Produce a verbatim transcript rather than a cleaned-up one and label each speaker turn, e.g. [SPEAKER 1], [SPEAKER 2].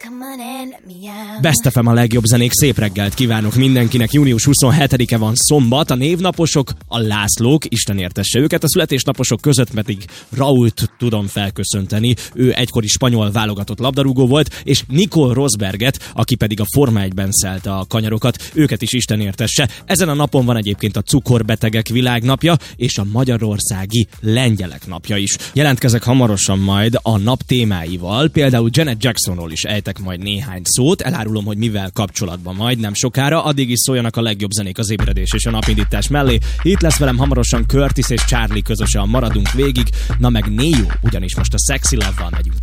[SPEAKER 1] Best ef em a legjobb zenék, szép reggelt kívánok mindenkinek. Június huszonhetedike van, szombat, a névnaposok, a Lászlók, Isten értesse őket, a születésnaposok között pedig Rault tudom felköszönteni, ő egykori spanyol válogatott labdarúgó volt, és Nicole Rosberget, aki pedig a Forma egyben szelte a kanyarokat, őket is Isten értesse. Ezen a napon van egyébként a cukorbetegek világnapja, és a magyarországi lengyelek napja is. Jelentkezek hamarosan majd a nap témáival, például Janet Jacksonról is ejtek majd néhány szót, elárulom, hogy mivel kapcsolatban majd nem sokára, addig is szóljanak a legjobb zenék az ébredés és a napindítás mellé. Itt lesz velem hamarosan Curtis és Charlie, közösen maradunk végig, na meg Neo, ugyanis most a Sexy Love-val megyünk